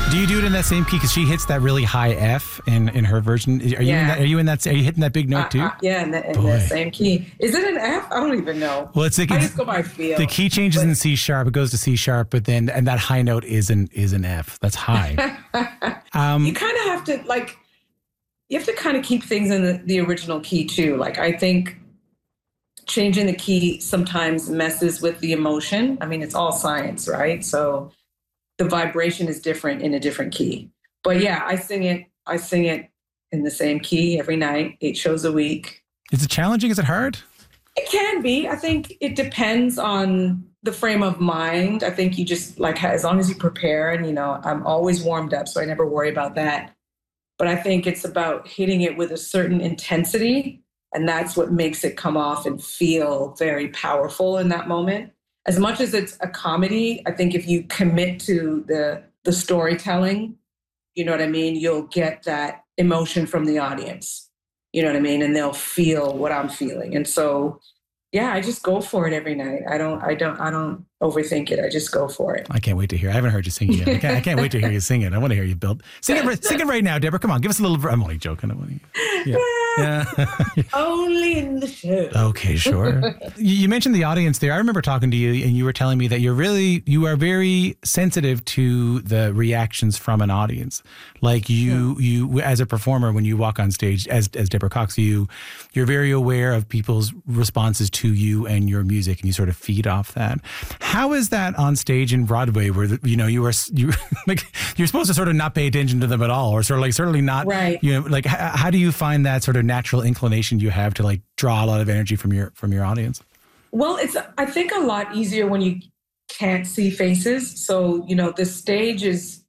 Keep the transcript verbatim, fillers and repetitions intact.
Do you do it in that same key? Because she hits that really high F in, in her version. Are you Yeah. in that? Are you in that? Are you hitting that big note Uh, too? uh, yeah, in, the, in the same key. Is it an F? I don't even know. Well, it's like I it's, just go by feel. the key changes but, in C sharp. It goes to C sharp, but then and that high note is an is an F. That's high. um, you kind of have to like. You have to kind of keep things in the, the original key too. Like I think changing the key sometimes messes with the emotion. I mean, it's all science, right? So the vibration is different in a different key. But yeah, I sing it. I sing it in the same key every night, eight shows a week. Is it challenging? Is it hard? It can be. I think it depends on the frame of mind. I think you just like, as long as you prepare and, you know, I'm always warmed up, so I never worry about that. But I think it's about hitting it with a certain intensity. And that's what makes it come off and feel very powerful in that moment. As much as it's a comedy, I think if you commit to the the storytelling, you know what I mean, you'll get that emotion from the audience. You know what I mean? And they'll feel what I'm feeling. And so, yeah, I just go for it every night. I don't, I don't, I don't overthink it. I just go for it. I can't wait to hear. I haven't heard you sing yet. I can't, I can't wait to hear you sing it. I want to hear you build. Sing it, right- sing it right now, Deborah. Come on, give us a little. I'm only joking. I want to, yeah. yeah. Only in the show. Okay, sure. You you mentioned the audience there. I remember talking to you, and you were telling me that you're really, you are very sensitive to the reactions from an audience. Like you, yeah. you as a performer, when you walk on stage, as as Deborah Cox, you, you're very aware of people's responses to you and your music, and you sort of feed off that. How is that on stage in Broadway, where you know you are you like you're supposed to sort of not pay attention to them at all, or sort of like certainly not, right? You know, like how, how do you find that sort of natural inclination you have to like draw a lot of energy from your from your audience? Well, it's I think a lot easier when you can't see faces. So you know the stage is